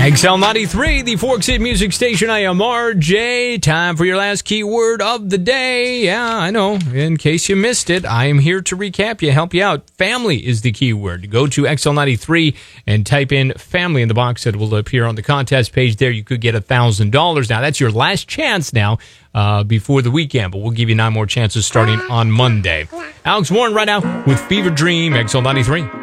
XL93, the Fork City Music Station. I am RJ. Time for your last keyword of the day. Yeah, I know. In case you missed it, I am here to recap you, help you out. Family is the keyword. Go to XL93 and type in family in the box that will appear on the contest page there. You could get $1,000. Now, that's your last chance now before the weekend, but we'll give you 9 more chances starting on Monday. Alex Warren right now with Fever Dream, XL93.